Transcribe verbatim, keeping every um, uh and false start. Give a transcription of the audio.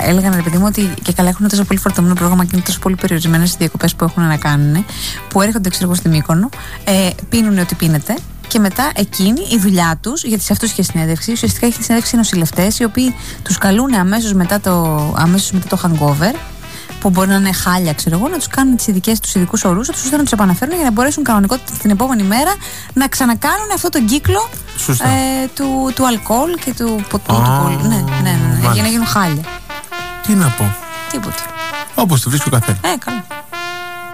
έλεγαν ρε παιδί μου ότι και καλά έχουν τόσο πολύ φορτωμένο πρόγραμμα και είναι τόσο πολύ περιορισμένες οι διακοπές που έχουν να κάνουν, που έρχονται ξέρω εγώ στη Μύκονο, ε, πίνουν ό,τι πίνεται. Και μετά εκείνη η δουλειά τους, γιατί σε αυτούς είχε συνέντευξη, ουσιαστικά έχει συνέντευξη νοσηλευτές, οι οποίοι τους καλούν αμέσως μετά το, αμέσως μετά το hangover, που μπορεί να είναι χάλια, ξέρω εγώ, να τους κάνουν τις ειδικές τους ειδικούς ορούς, ώστε να τους επαναφέρουν για να μπορέσουν κανονικότητα την επόμενη μέρα να ξανακάνουν αυτόν τον κύκλο ε, του, του αλκοόλ και του ποτού. Oh, του πολύ. Ναι, ναι, ναι, ναι, για να γίνουν χάλια. Τι να πω. Τίποτα. Όπως το βρίσκει ο καθένας. Ε, καλά.